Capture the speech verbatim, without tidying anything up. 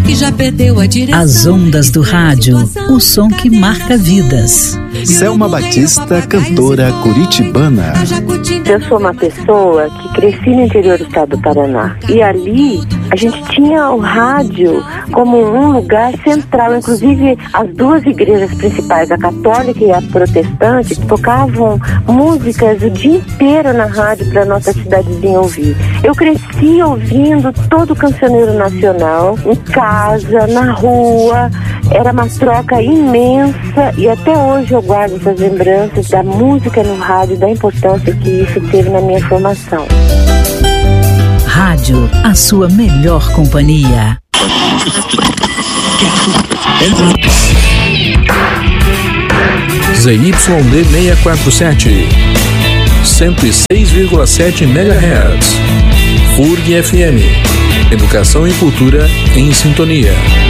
que já perdeu a direção. As ondas do rádio, o som que marca vidas. Selma Batista, cantora curitibana. Eu sou uma pessoa que cresci no interior do estado do Paraná. E ali a gente tinha o rádio como um lugar central. Inclusive as duas igrejas principais, a católica e a protestante, tocavam músicas o dia inteiro na rádio para nossa cidadezinha ouvir. Eu cresci ouvindo todo o cancioneiro nacional, em casa, na rua. Era uma troca imensa e até hoje eu guardo essas lembranças da música no rádio, da importância que isso teve na minha formação. Rádio, a sua melhor companhia. Z Y D seiscentos e quarenta e sete, cento e seis vírgula sete megahertz. F U R G F M. Educação e cultura em sintonia.